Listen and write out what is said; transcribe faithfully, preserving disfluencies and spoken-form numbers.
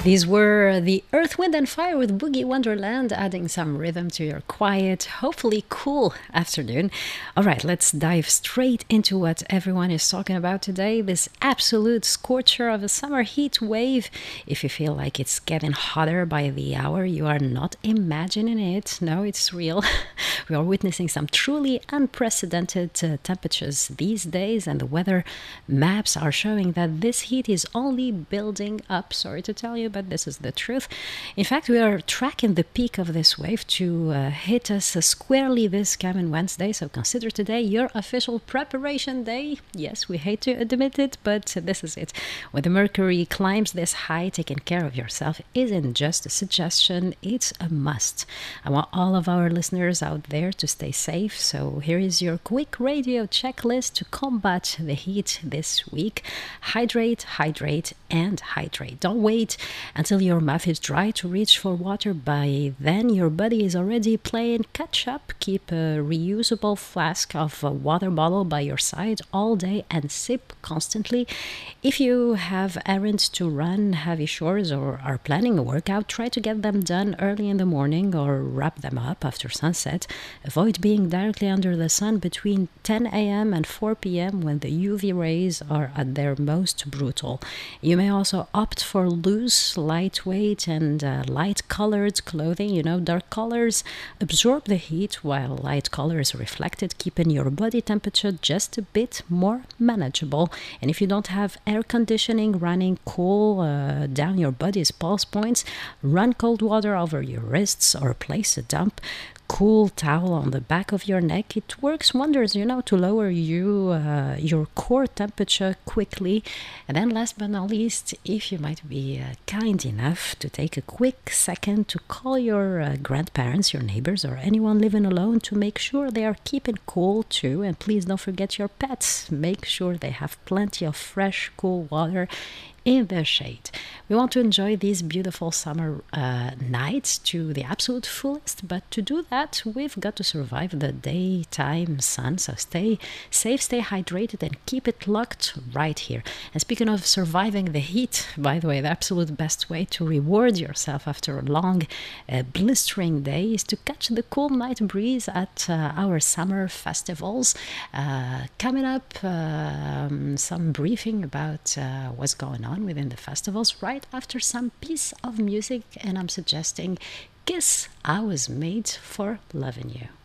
These were the Earth, Wind and Fire with Boogie Wonderland, adding some rhythm to your quiet, hopefully cool afternoon. All right, let's dive straight into what everyone is talking about today, this absolute scorcher of a summer heat wave. If you feel like it's getting hotter by the hour, you are not imagining it. No, it's real. We are witnessing some truly unprecedented uh, temperatures these days, and the weather maps are showing that this heat is only building up. Sorry to tell you, but this is the truth. In fact, we are tracking the peak of this wave to uh, hit us uh, squarely this coming Wednesday. So consider today your official preparation day. Yes, we hate to admit it, but this is it. When the mercury climbs this high, taking care of yourself isn't just a suggestion, it's a must. I want all of our listeners out there to stay safe. So here is your quick radio checklist to combat the heat this week. Hydrate, hydrate, and hydrate. Don't wait until your mouth is dry to reach for water. By then, your body is already playing catch up. Keep a reusable flask of a water bottle by your side all day and sip constantly. If you have errands to run, heavy chores, or are planning a workout, try to get them done early in the morning or wrap them up after sunset. Avoid being directly under the sun between ten a.m. and four p.m. when the U V rays are at their most brutal. You may also opt for loose, lightweight, and uh, light-colored clothing. You know, dark colors absorb the heat while light colors reflect it, keeping your body temperature just a bit more manageable. And if you don't have air conditioning running cool uh, down your body's pulse points, run cold water over your wrists or place a damp cool towel on the back of your neck. It works wonders, you know, to lower you uh, your core temperature quickly. And then last but not least, if you might be uh, kind enough to take a quick second to call your uh, grandparents, your neighbors, or anyone living alone to make sure they are keeping cool too. And please don't forget your pets. Make sure they have plenty of fresh, cool water in the shade. We want to enjoy these beautiful summer uh, nights to the absolute fullest, but to do that, we've got to survive the daytime sun. So stay safe, stay hydrated, and keep it locked right here. And speaking of surviving the heat, by the way, the absolute best way to reward yourself after a long, uh, blistering day is to catch the cool night breeze at uh, our summer festivals. Uh, coming up, um, some briefing about uh, what's going on within the festivals right after some piece of music, and I'm suggesting Kiss, I Was Made for Loving You.